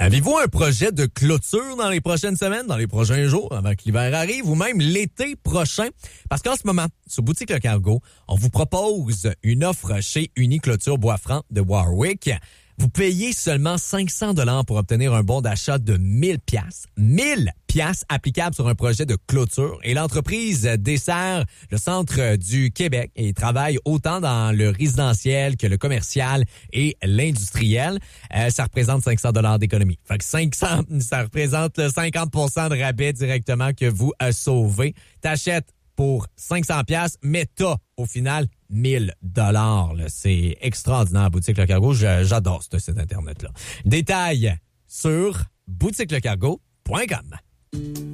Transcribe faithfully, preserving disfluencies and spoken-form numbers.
Avez-vous un projet de clôture dans les prochaines semaines, dans les prochains jours, avant que l'hiver arrive, ou même l'été prochain? Parce qu'en ce moment, sur Boutique Le Cargo, on vous propose une offre chez Uni-Clôture Bois-Franc de Warwick. Vous payez seulement cinq cents dollars pour obtenir un bon d'achat de mille piastres. mille piastres applicables sur un projet de clôture. Et l'entreprise dessert le centre du Québec et travaille autant dans le résidentiel que le commercial et l'industriel. Euh, ça représente cinq cents dollars d'économie. Fait que cinq cents, ça représente le cinquante pour cent de rabais directement que vous euh, sauvez. T'achètes pour cinq cents piastres, mais t'as au final mille dollars. C'est extraordinaire, Boutique Le Cargo. Je, j'adore ce site Internet-là. Détails sur boutique le cargo point com.